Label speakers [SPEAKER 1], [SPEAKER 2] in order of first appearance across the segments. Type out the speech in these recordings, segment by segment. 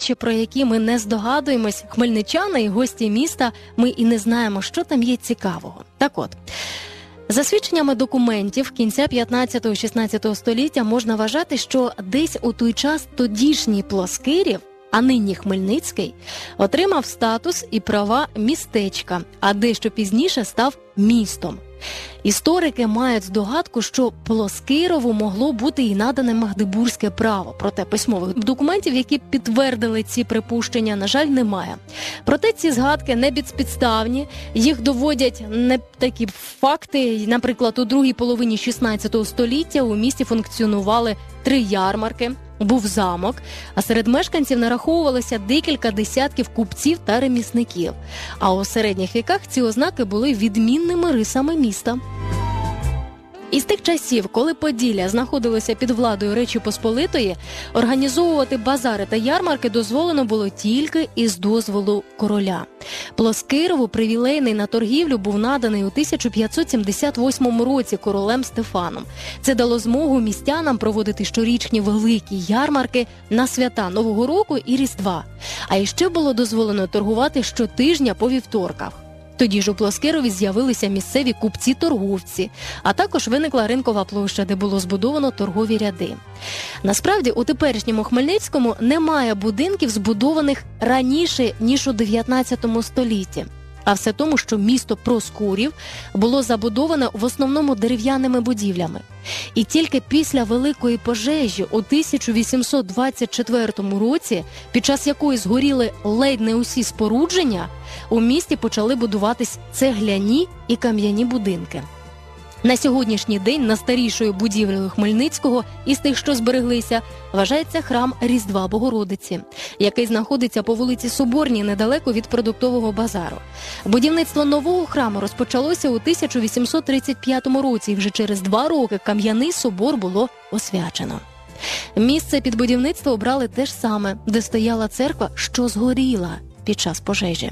[SPEAKER 1] речі, про які ми не здогадуємось, хмельничани і гості міста, ми і не знаємо, що там є цікавого. Так от, за свідченнями документів кінця 15-16 століття можна вважати, що десь у той час тодішній Плоскирів, а нині Хмельницький, отримав статус і права містечка, а дещо пізніше став містом. Історики мають здогадку, що Плоскирову могло бути і надане магдебурзьке право. Проте письмових документів, які підтвердили ці припущення, на жаль, немає. Проте ці згадки не безпідставні, їх доводять не такі факти. Наприклад, у другій половині 16 століття у місті функціонували 3 ярмарки, був замок, а серед мешканців нараховувалося декілька десятків купців та ремісників. А у середніх віках ці ознаки були відмінними рисами міста. Із тих часів, коли Поділля знаходилося під владою Речі Посполитої, організовувати базари та ярмарки дозволено було тільки із дозволу короля. Плоскирову привілейний на торгівлю був наданий у 1578 році королем Стефаном. Це дало змогу містянам проводити щорічні великі ярмарки на свята Нового року і Різдва. А іще було дозволено торгувати щотижня по вівторках. Тоді ж у Плоскирові з'явилися місцеві купці-торговці, а також виникла ринкова площа, де було збудовано торгові ряди. Насправді, у теперішньому Хмельницькому немає будинків, збудованих раніше, ніж у 19 столітті. А все тому, що місто Проскурів було забудоване в основному дерев'яними будівлями. І тільки після Великої пожежі у 1824 році, під час якої згоріли ледь не усі спорудження, у місті почали будуватись цегляні і кам'яні будинки. На сьогоднішній день найстарішою будівлею Хмельницького із тих, що збереглися, вважається храм Різдва Богородиці, який знаходиться по вулиці Соборній, недалеко від продуктового базару. Будівництво нового храму розпочалося у 1835 році, і вже через 2 роки кам'яний собор було освячено. Місце під будівництво обрали те ж саме, де стояла церква, що згоріла під час пожежі.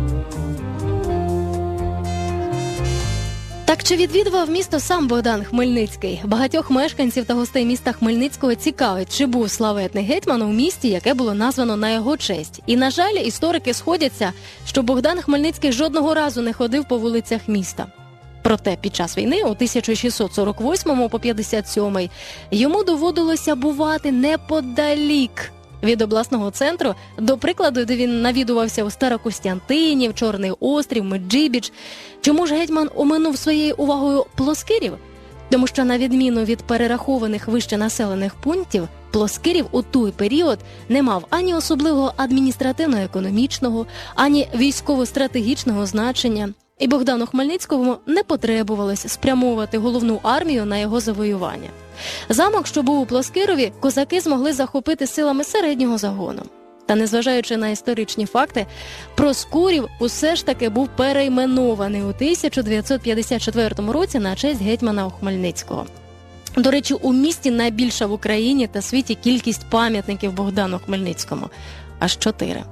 [SPEAKER 1] Так чи відвідував місто сам Богдан Хмельницький? Багатьох мешканців та гостей міста Хмельницького цікавить, чи був славетний гетьман у місті, яке було названо на його честь. І, на жаль, історики сходяться, що Богдан Хмельницький жодного разу не ходив по вулицях міста. Проте під час війни, у 1648 по 57 йому доводилося бувати неподалік від обласного центру, до прикладу, де він навідувався у Старокостянтинів, Чорний Острів, Меджибіч. Чому ж гетьман оминув своєю увагою Плоскирів? Тому що, на відміну від перерахованих вище населених пунктів, Плоскирів у той період не мав ані особливого адміністративно-економічного, ані військово-стратегічного значення. І Богдану Хмельницькому не потребувалось спрямовувати головну армію на його завоювання. Замок, що був у Плоскирові, козаки змогли захопити силами середнього загону. Та незважаючи на історичні факти, Проскурів усе ж таки був перейменований у 1954 році на честь гетьмана Хмельницького. До речі, у місті найбільша в Україні та світі кількість пам'ятників Богдану Хмельницькому – аж 4.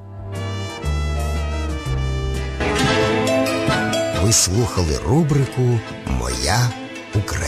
[SPEAKER 2] Ви слухали рубрику «Моя Україна».